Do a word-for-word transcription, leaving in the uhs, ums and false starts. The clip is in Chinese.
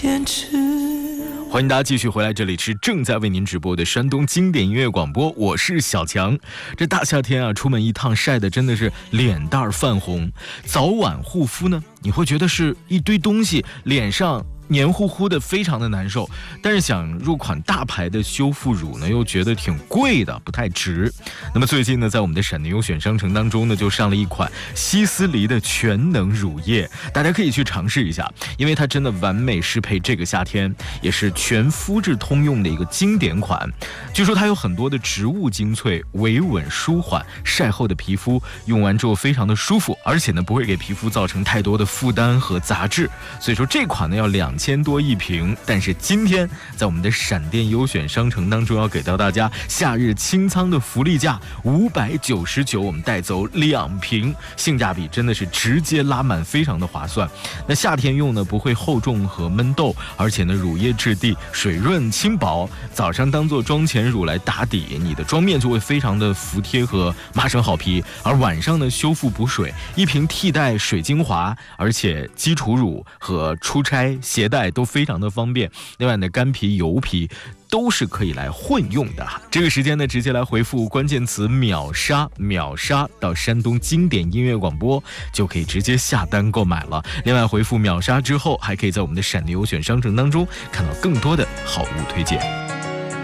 欢迎大家继续回来，这里是正在为您直播的山东经典音乐广播，我是小强。这大夏天啊，出门一趟晒的真的是脸蛋泛红，早晚护肤呢，你会觉得是一堆东西脸上黏糊糊的，非常的难受。但是想入款大牌的修复乳呢，又觉得挺贵的，不太值。那么最近呢，在我们的闪电优选商城当中呢，就上了一款希思黎的全能乳液，大家可以去尝试一下，因为它真的完美适配这个夏天，也是全肤质通用的一个经典款。据说它有很多的植物精粹，维稳舒缓晒后的皮肤，用完之后非常的舒服，而且呢不会给皮肤造成太多的负担和杂质。所以说这款呢要两千多一瓶，但是今天在我们的闪电优选商城当中要给到大家夏日清仓的福利价五百九十九，我们带走两瓶，性价比真的是直接拉满，非常的划算。那夏天用呢不会厚重和闷痘，而且呢乳液质地水润轻薄，早上当做妆前乳来打底，你的妆面就会非常的服帖和麻生好皮，而晚上呢修复补水，一瓶替代水精华，而且基础乳和出差携带都非常的方便。另外呢干皮油皮都是可以来混用的。这个时间呢，直接来回复关键词秒杀秒杀到山东经典音乐广播，就可以直接下单购买了。另外回复秒杀之后，还可以在我们的闪电优选商城当中看到更多的好物推荐。